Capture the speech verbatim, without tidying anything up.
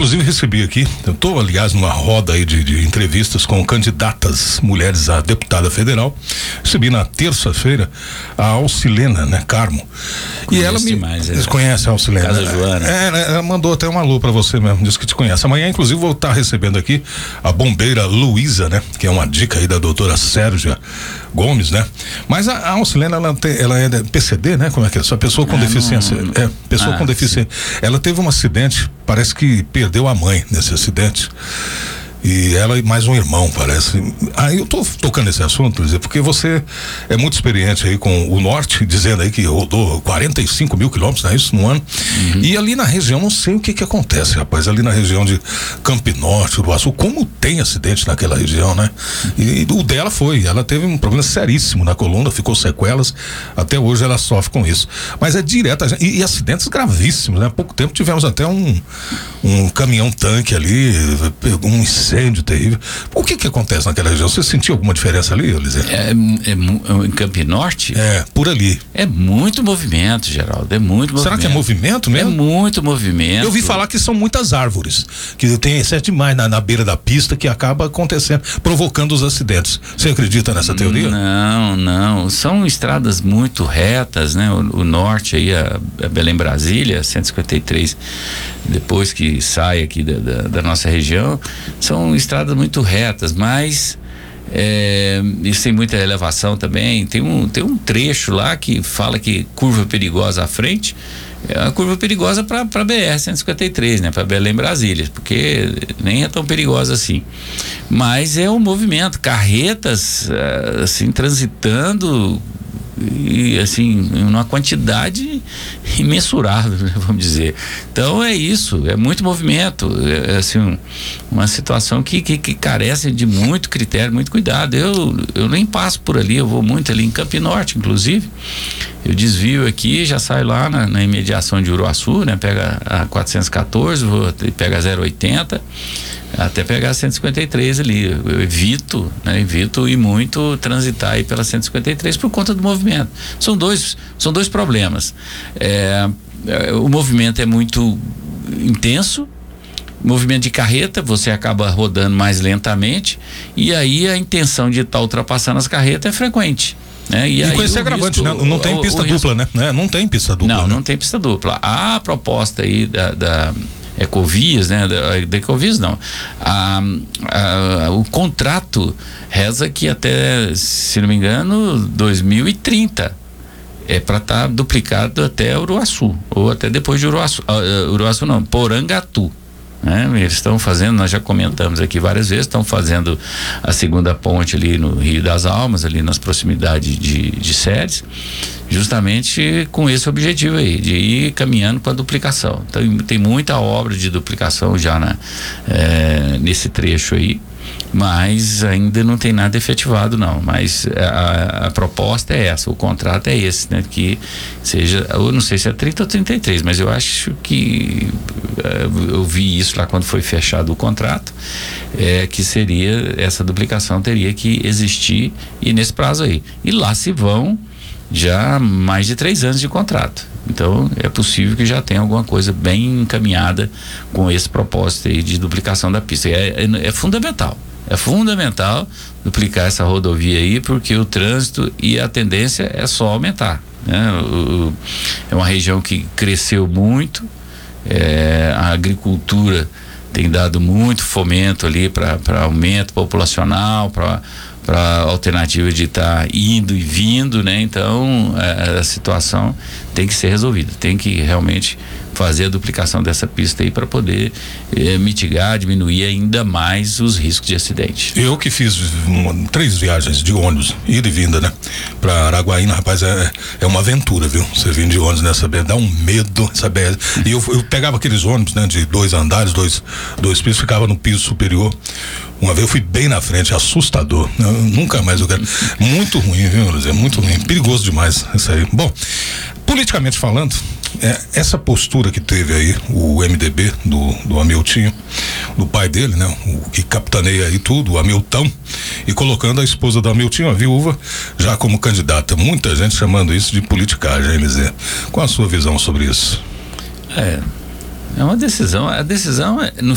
inclusive recebi aqui, eu estou aliás numa roda aí de, de entrevistas com candidatas mulheres a deputada federal. Recebi na terça-feira a Alcilena, né, Carmo. Conhece e ela me demais, é. conhece a Alcilena. Casa Joana. É, ela, ela mandou até um alô pra você mesmo, disse que te conhece. Amanhã, inclusive, vou estar recebendo aqui a bombeira Luísa, né, que é uma dica aí da doutora Sérgia Gomes, né? Mas a, a Alcilena, ela, tem, ela é P C D, né? Como é que é? Só pessoa com ah, deficiência. Não, não. É, pessoa ah, com deficiência. Sim. Ela teve um acidente, parece que perdeu a mãe nesse acidente. E ela e mais um irmão, parece. Aí eu tô tocando nesse assunto, dizer, porque você é muito experiente aí com o norte, dizendo aí que rodou quarenta e cinco mil quilômetros, não é isso, no ano? Uhum. E ali na região, não sei o que que acontece, rapaz, ali na região de Campo Norte, Uruaçu, como tem acidente naquela região, né? E, e o dela foi, ela teve um problema seríssimo na coluna, ficou sequelas, até hoje ela sofre com isso. Mas é direto, e, e acidentes gravíssimos, né? Há pouco tempo tivemos até um, um caminhão-tanque ali, pegou um incêndio terrível. O que que acontece naquela região? Você sentiu alguma diferença ali, Eliseu? É, é, é, em Campo Norte? É, por ali. É muito movimento, Geraldo, é muito movimento. Será que é movimento mesmo? É muito movimento. Eu ouvi falar que são muitas árvores, que tem excesso demais na, na beira da pista, que acaba acontecendo, provocando os acidentes. Você acredita nessa teoria? Não, não, são estradas muito retas, né? O, o norte aí, a, a Belém-Brasília, cento e cinquenta e três, depois que sai aqui da, da, da nossa região, são estradas muito retas, mas é, isso tem muita elevação também. Tem um, tem um trecho lá que fala que curva perigosa à frente é uma curva perigosa para a B R cento e cinquenta e três, né? Para Belém, Brasília, porque nem é tão perigosa assim. Mas é um movimento, carretas assim transitando e assim, numa quantidade imensurável, né, vamos dizer. Então é isso, é muito movimento, é assim, um, uma situação que, que, que carece de muito critério, muito cuidado. Eu, eu nem passo por ali, eu vou muito ali em Campo Norte, inclusive. Eu desvio aqui, já saio lá na, na imediação de Uruaçu, né? Pega a quatrocentos e quatorze, vou, pega a zero oitenta, até pegar a cento e cinquenta e três ali. Eu evito, né? Evito e muito transitar aí pela cento e cinquenta e três por conta do movimento. São dois, são dois problemas. É, é, o movimento é muito intenso. Movimento de carreta, você acaba rodando mais lentamente, e aí a intenção de estar tá ultrapassando as carretas é frequente. Né? E, e aí com esse agravante, risco, né? Não tem o, pista o dupla, risco... né? Não tem pista dupla. Não, né? não tem pista dupla. A proposta aí da, da Ecovias, né? Da, da Ecovias não. A, a, o contrato reza que até, se não me engano, dois mil e trinta é para estar tá duplicado até Uruaçu, ou até depois de Uruaçu, uh, Uruaçu não, Porangatu. Né? Eles estão fazendo, nós já comentamos aqui várias vezes, estão fazendo a segunda ponte ali no Rio das Almas, ali nas proximidades de, de Séries, justamente com esse objetivo aí, de ir caminhando para a duplicação. Então tem muita obra de duplicação já na, é, nesse trecho aí, mas ainda não tem nada efetivado não, mas a, a proposta é essa, o contrato é esse, né? Que seja, eu não sei se é trinta ou trinta e três, mas eu acho que eu vi isso lá quando foi fechado o contrato, é, que seria, essa duplicação teria que existir e nesse prazo aí, e lá se vão já mais de três anos de contrato. Então é possível que já tenha alguma coisa bem encaminhada com esse propósito aí de duplicação da pista. É, é, é fundamental, é fundamental duplicar essa rodovia aí, porque o trânsito e a tendência é só aumentar, né? O, é uma região que cresceu muito, é, a agricultura tem dado muito fomento ali para aumento populacional, para para alternativa de estar tá indo e vindo, né? Então a, a situação tem que ser resolvida, tem que realmente fazer a duplicação dessa pista aí para poder eh, mitigar, diminuir ainda mais os riscos de acidente. Eu que fiz uma, três viagens de ônibus, ida e vinda, né? Pra Araguaína, rapaz, é, é uma aventura, viu? Você vir de ônibus nessa B R, dá um medo essa B R. E eu, eu pegava aqueles ônibus, né? De dois andares, dois, dois pisos, ficava no piso superior. Uma vez eu fui bem na frente, assustador. Eu, nunca mais eu quero. Muito ruim, viu, Luzia? Muito ruim. Perigoso demais isso aí. Bom, politicamente falando, é, essa postura que teve aí o M D B do, do Hamiltinho, do pai dele, né? O que capitaneia aí tudo, o Hamilton, e colocando a esposa do Hamiltinho, a viúva, já como candidata. Muita gente chamando isso de politicagem, Eliseu. Qual a sua visão sobre isso? É, é uma decisão, a decisão é, no